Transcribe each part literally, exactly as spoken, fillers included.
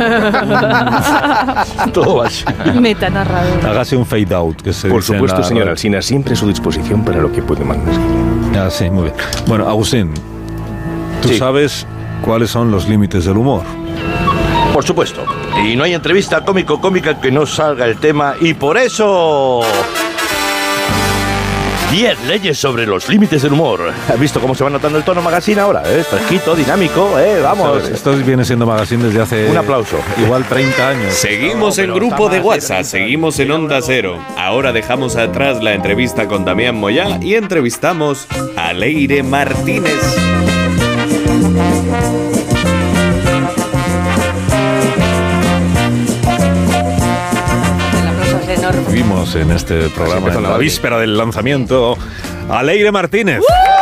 Todo va así. Metanarrador. Hágase un fade out. Que se Por dice en supuesto, la señor radio. Alsina, siempre a su disposición para lo que puede mandar. Ah, sí, muy bien. Bueno, Agustín, ¿tú Sí. sabes cuáles son los límites del humor? Por supuesto. Y no hay entrevista cómico-cómica que no salga el tema. Y por eso... diez leyes sobre los límites del humor. ¿Has visto cómo se va notando el tono magazine ahora? ¿Eh? Fresquito, dinámico, ¿eh? Vamos. Esto, esto viene siendo Magazine desde hace... Un aplauso. Igual treinta años. Seguimos No, en pero grupo está de más WhatsApp, de seguimos en Onda Cero. Ahora dejamos atrás la entrevista con Damián Moyá y entrevistamos a Leire Martínez. Vimos en este programa, empezó en la la radio. víspera del lanzamiento, a Leire Martínez.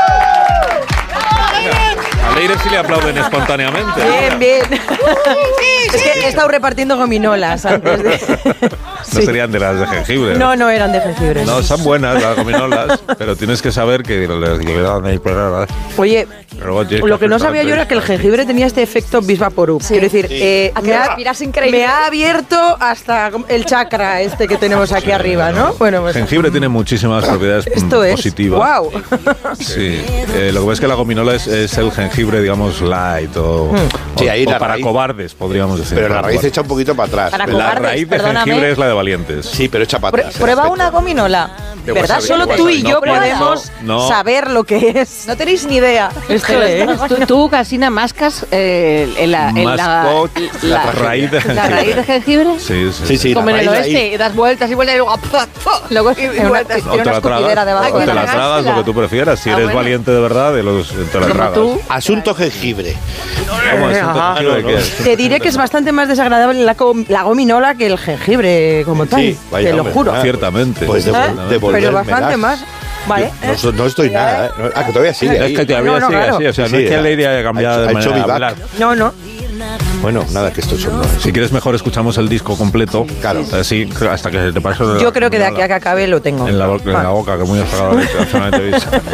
A Leire sí le aplauden espontáneamente. Bien, bien. Es que he estado repartiendo gominolas antes de... No serían de las de jengibre. No, no eran de jengibre. No, son buenas las gominolas, pero tienes que saber que... Oye, Luego tienes lo que no hacer sabía yo era que el jengibre tenía este efecto Vis Vaporub. Quiero decir, eh, A que me, ha, respiras increíble. me ha abierto hasta el chakra este que tenemos aquí arriba, ¿no? Bueno, pues Jengibre tiene muchísimas propiedades esto es. positivas. ¡Wow! Sí, eh, lo que pasa es que la gominola es, es el jengibre, digamos, light o, Sí, o- ahí o la para raíz- cobardes, podríamos decir. Pero la Para raíz cobardes. echa un poquito para atrás. Para Pero- La cobardes, raíz de perdóname. jengibre es la de valientes. Sí, pero echa para Prue- atrás. Prueba el una aspecto. gominola. De ¿Verdad? wasabi, Solo de tú y wasabi. yo prueba. podemos No. saber lo que es. No tenéis ni idea. Esto es. Tú, tú Casina, mascas eh, en la, en la, Masco la, la raíz de la raíz de jengibre. Sí, sí. Sí, sí, Como la en el raíz de oeste, ahí. y das vueltas y vueltas y luego, luego y, y Una- vueltas. O Tiene te una la tragas, escupidera debajo. o te la Hay que tragas lo que tú prefieras. Si Ah, eres bueno. valiente de verdad, de los, te la Como tragas. tú. Asunto jengibre. ¿Cómo es? Ajá. ¿Jengibre qué es? Te diré que es bastante más desagradable la, com- la gominola que el jengibre como tal. Sí, vaya, te lo hombre. juro. Ah, Ciertamente. Pues ¿Eh? devol- devolverme Pero bastante gas. más. Vale. No, so- no estoy nada, ¿eh? No- ah, que todavía sigue Es ahí. que todavía No, no, sigue claro. así. O sea, no Sí, es que ha- la idea haya cambiado ha de hecho- ha hecho manera de vivac. hablar. No, no. Bueno, nada, que esto son... Si quieres mejor escuchamos el disco completo. Claro. Así, hasta que te pases. Yo creo que de aquí a que acabe lo tengo. En la, bo- en la Vale. boca, que muy has pagado la leche, hace una entrevista.